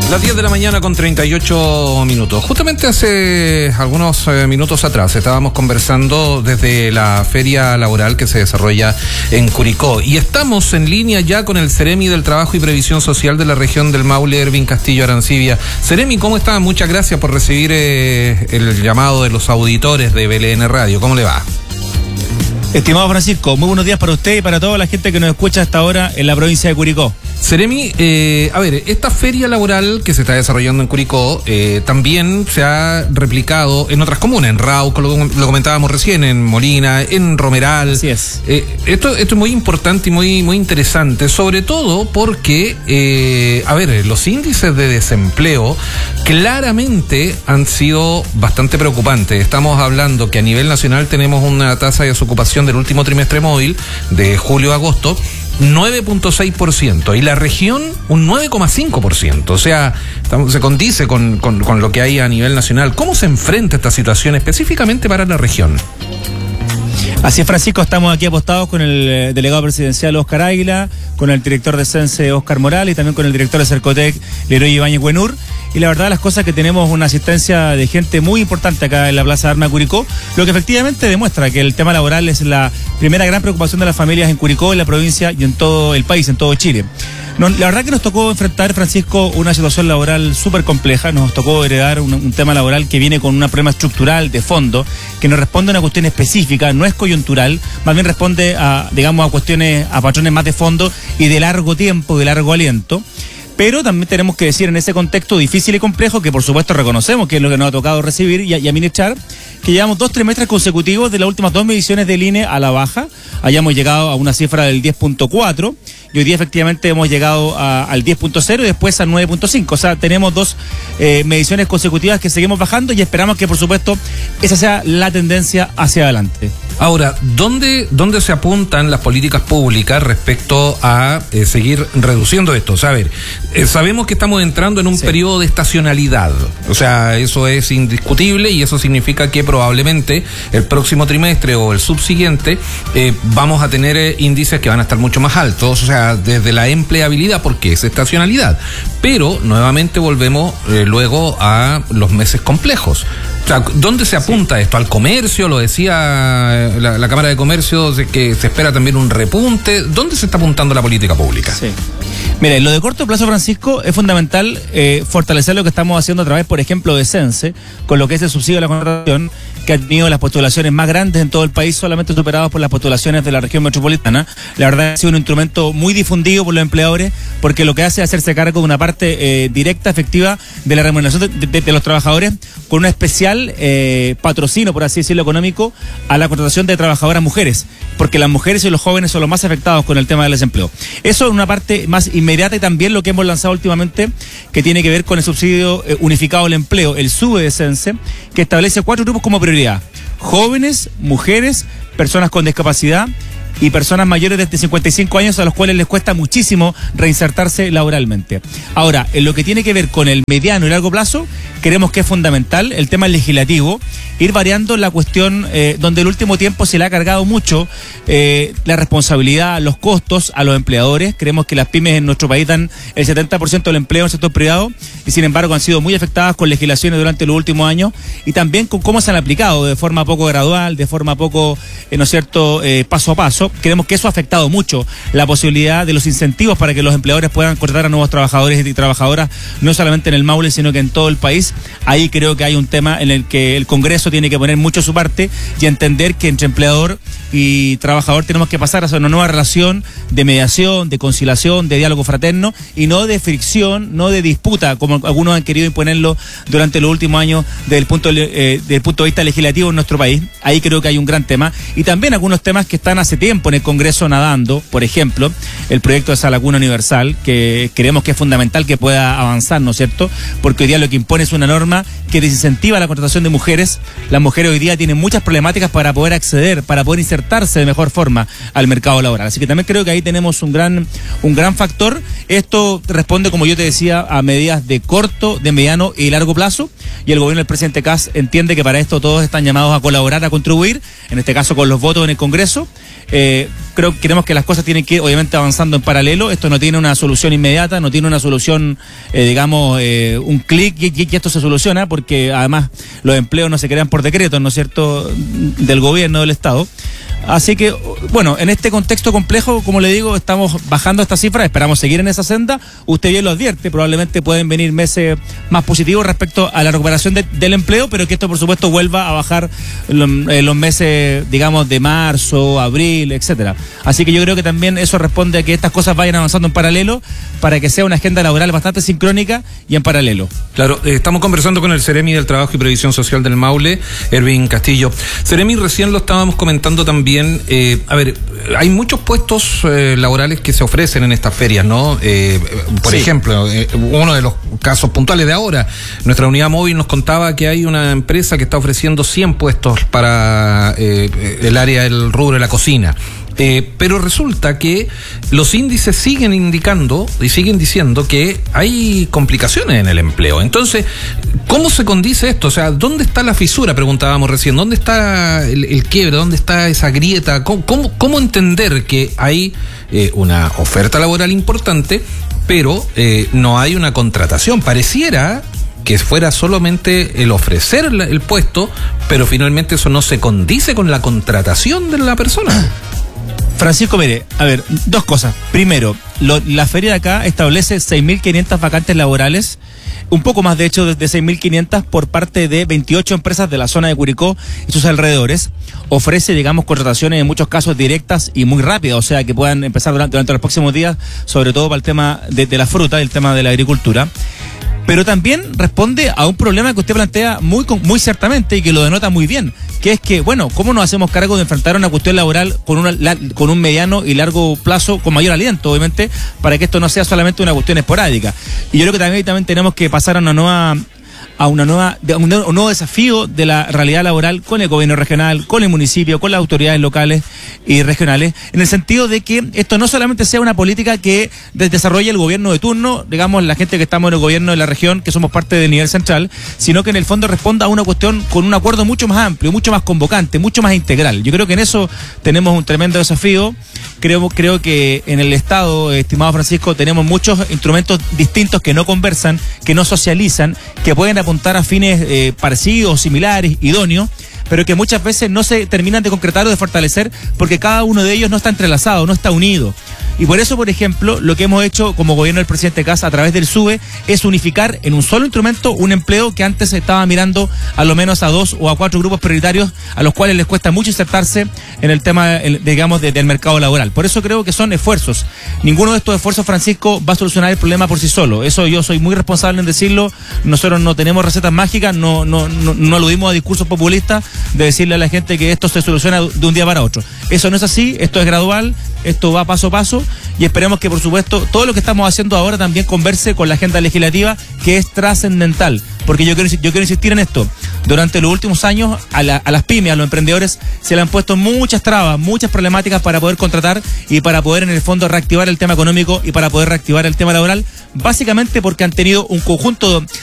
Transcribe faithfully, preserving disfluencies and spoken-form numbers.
Las diez de la mañana con treinta y ocho minutos. Justamente hace algunos eh, minutos atrás estábamos conversando desde la feria laboral que se desarrolla en Curicó y estamos en línea ya con el Ceremi del Trabajo y Previsión Social de la región del Maule, Ervin Castillo Arancibia. Ceremi, ¿cómo está? Muchas gracias por recibir eh, el llamado de los auditores de B L N Radio. ¿Cómo le va? Estimado Francisco, muy buenos días para usted y para toda la gente que nos escucha hasta ahora en la provincia de Curicó. Ceremi, eh, a ver, esta feria laboral que se está desarrollando en Curicó eh, también se ha replicado en otras comunas, en Rauco, lo, lo comentábamos recién, en Molina, en Romeral. Así es. Eh, esto, esto es muy importante y muy, muy interesante, sobre todo porque, eh, a ver, los índices de desempleo claramente han sido bastante preocupantes. Estamos hablando que a nivel nacional tenemos una tasa de desocupación del último trimestre móvil, de julio a agosto, nueve punto seis por ciento, y la región un nueve coma cinco por ciento. O sea, estamos, se condice con, con, con lo que hay a nivel nacional. ¿Cómo se enfrenta esta situación específicamente para la región? Así es, Francisco, estamos aquí apostados con el delegado presidencial Óscar Águila, con el director de Sense Óscar Morales y también con el director de Cercotec Leroy Ibáñez Buenur. Y la verdad las cosas que tenemos una asistencia de gente muy importante acá en la Plaza de Armas Curicó, lo que efectivamente demuestra que el tema laboral es la primera gran preocupación de las familias en Curicó, en la provincia y en todo el país, en todo Chile. No, la verdad que nos tocó enfrentar, Francisco, una situación laboral súper compleja. Nos tocó heredar un, un tema laboral que viene con un problema estructural de fondo, que no responde a una cuestión específica, no es coyuntural, más bien responde a, digamos, a cuestiones, a patrones más de fondo y de largo tiempo, de largo aliento. Pero también tenemos que decir en ese contexto difícil y complejo, que por supuesto reconocemos que es lo que nos ha tocado recibir y, y administrar, que llevamos dos trimestres consecutivos de las últimas dos mediciones del I N E a la baja. Hayamos llegado a una cifra del diez punto cuatro y hoy día efectivamente hemos llegado a, al diez punto cero y después al nueve punto cinco. O sea, tenemos dos eh, mediciones consecutivas que seguimos bajando y esperamos que por supuesto esa sea la tendencia hacia adelante. Ahora, ¿dónde, dónde se apuntan las políticas públicas respecto a eh, seguir reduciendo esto? O sea, a ver, eh, sabemos que estamos entrando en un sí. periodo de estacionalidad. O sea, eso es indiscutible y eso significa que probablemente el próximo trimestre o el subsiguiente eh, vamos a tener eh, índices que van a estar mucho más altos. O sea, desde la empleabilidad, porque es estacionalidad. Pero nuevamente volvemos eh, luego a los meses complejos. O sea, ¿dónde se apunta sí. esto? ¿Al comercio? Lo decía la, la Cámara de Comercio, de que se espera también un repunte. ¿Dónde se está apuntando la política pública? Sí. Mira, en lo de corto plazo, Francisco, es fundamental eh, fortalecer lo que estamos haciendo a través, por ejemplo, de Sense, con lo que es el subsidio a la contratación, que ha tenido las postulaciones más grandes en todo el país, solamente superados por las postulaciones de la región metropolitana. La verdad ha sido un instrumento muy difundido por los empleadores, porque lo que hace es hacerse cargo de una parte eh, directa, efectiva, de la remuneración de, de, de los trabajadores, con un especial eh, patrocinio, por así decirlo, económico, a la contratación de trabajadoras mujeres, porque las mujeres y los jóvenes son los más afectados con el tema del desempleo. Eso es una parte más inmediata y también lo que hemos lanzado últimamente, que tiene que ver con el subsidio eh, unificado al empleo, el SUBE de Sense, que establece cuatro grupos como prioridad: jóvenes, mujeres, personas con discapacidad y personas mayores de cincuenta y cinco años a los cuales les cuesta muchísimo reinsertarse laboralmente. Ahora, en lo que tiene que ver con el mediano y largo plazo, creemos que es fundamental el tema legislativo, ir variando la cuestión eh, donde el último tiempo se le ha cargado mucho eh, la responsabilidad, los costos a los empleadores. Creemos que las pymes en nuestro país dan el setenta por ciento del empleo en el sector privado y sin embargo han sido muy afectadas con legislaciones durante los últimos años y también con cómo se han aplicado de forma poco gradual, de forma poco, eh, ¿no es cierto?, eh, paso a paso. Creemos que eso ha afectado mucho la posibilidad de los incentivos para que los empleadores puedan contratar a nuevos trabajadores y trabajadoras, no solamente en el Maule, sino que en todo el país. Ahí creo que hay un tema en el que el Congreso tiene que poner mucho su parte y entender que entre empleador y trabajador tenemos que pasar a hacer una nueva relación de mediación, de conciliación, de diálogo fraterno y no de fricción, no de disputa, como algunos han querido imponerlo durante los últimos años desde el punto, eh, desde el punto de vista legislativo en nuestro país. Ahí creo que hay un gran tema y también algunos temas que están hace tiempo en el Congreso nadando, por ejemplo, el proyecto de esa lacuna universal, que creemos que es fundamental que pueda avanzar, ¿no es cierto? Porque hoy día lo que impone es una norma que desincentiva la contratación de mujeres. Las mujeres hoy día tienen muchas problemáticas para poder acceder, para poder insertarse de mejor forma al mercado laboral. Así que también creo que ahí tenemos un gran, un gran factor. Esto responde, como yo te decía, a medidas de corto, de mediano y largo plazo, y el gobierno del presidente Kast entiende que para esto todos están llamados a colaborar, a contribuir, en este caso con los votos en el Congreso. Eh, creo creemos que las cosas tienen que ir obviamente avanzando en paralelo. Esto no tiene una solución inmediata, no tiene una solución, eh, digamos, eh, un clic y, y esto se soluciona, porque además los empleos no se crean por decreto, ¿no es cierto?, del gobierno, del Estado. Así que, bueno, en este contexto complejo, como le digo, estamos bajando estas cifras, esperamos seguir en esa senda. Usted bien lo advierte, probablemente pueden venir meses más positivos respecto a la recuperación de, del empleo, pero que esto, por supuesto, vuelva a bajar en los meses, digamos, de marzo, abril, etcétera. Así que yo creo que también eso responde a que estas cosas vayan avanzando en paralelo para que sea una agenda laboral bastante sincrónica y en paralelo. Claro, eh, estamos conversando con el Seremi del Trabajo y Previsión Social del Maule, Erwin Castillo. Seremi, recién lo estábamos comentando también. Eh, a ver, hay muchos puestos eh, laborales que se ofrecen en estas ferias, ¿no? Eh, por sí. ejemplo, eh, uno de los casos puntuales de ahora, nuestra unidad móvil nos contaba que hay una empresa que está ofreciendo cien puestos para eh, el área del rubro de la cocina. Eh, pero resulta que los índices siguen indicando y siguen diciendo que hay complicaciones en el empleo. Entonces, ¿cómo se condice esto? O sea, ¿dónde está la fisura? Preguntábamos recién. ¿Dónde está el, el quiebre? ¿Dónde está esa grieta? ¿Cómo, cómo, cómo entender que hay eh, una oferta laboral importante, pero eh, no hay una contratación? Pareciera que fuera solamente el ofrecer el, el puesto, pero finalmente eso no se condice con la contratación de la persona. Francisco, mire, a ver, dos cosas. Primero, lo, la feria de acá establece seis mil quinientas vacantes laborales, un poco más de hecho de, de seis mil quinientas por parte de veintiocho empresas de la zona de Curicó y sus alrededores. Ofrece, digamos, contrataciones en muchos casos directas y muy rápidas, o sea, que puedan empezar durante, durante los próximos días, sobre todo para el tema de, de la fruta, el tema de la agricultura. Pero también responde a un problema que usted plantea muy, muy ciertamente y que lo denota muy bien, que es que, bueno, ¿cómo nos hacemos cargo de enfrentar una cuestión laboral con, una, la, con un mediano y largo plazo, con mayor aliento, obviamente, para que esto no sea solamente una cuestión esporádica? Y yo creo que también, también tenemos que pasar a una nueva... a una nueva, a un nuevo desafío de la realidad laboral con el gobierno regional, con el municipio, con las autoridades locales y regionales, en el sentido de que esto no solamente sea una política que desarrolle el gobierno de turno, digamos, la gente que estamos en el gobierno de la región, que somos parte del nivel central, sino que en el fondo responda a una cuestión con un acuerdo mucho más amplio, mucho más convocante, mucho más integral. Yo creo que en eso tenemos un tremendo desafío. Creo, creo que en el Estado, estimado Francisco, tenemos muchos instrumentos distintos que no conversan, que no socializan, que pueden apuntar a fines eh, parecidos, similares, idóneos, pero que muchas veces no se terminan de concretar o de fortalecer porque cada uno de ellos no está entrelazado, no está unido. Y por eso, por ejemplo, lo que hemos hecho como gobierno del presidente Kast a través del SUBE es unificar en un solo instrumento un empleo que antes estaba mirando a lo menos a dos o a cuatro grupos prioritarios a los cuales les cuesta mucho insertarse en el tema, el, digamos, de, del mercado laboral. Por eso creo que son esfuerzos. Ninguno de estos esfuerzos, Francisco, va a solucionar el problema por sí solo. Eso yo soy muy responsable en decirlo. Nosotros no tenemos recetas mágicas, no, no, no, no aludimos a discursos populistas de decirle a la gente que esto se soluciona de un día para otro. Eso no es así, esto es gradual, esto va paso a paso y esperemos que, por supuesto, todo lo que estamos haciendo ahora también converse con la agenda legislativa, que es trascendental. Porque yo quiero, yo quiero insistir en esto. Durante los últimos años, a, la, a las pymes, a los emprendedores, se le han puesto muchas trabas, muchas problemáticas para poder contratar y para poder, en el fondo, reactivar el tema económico y para poder reactivar el tema laboral, básicamente porque han tenido un conjunto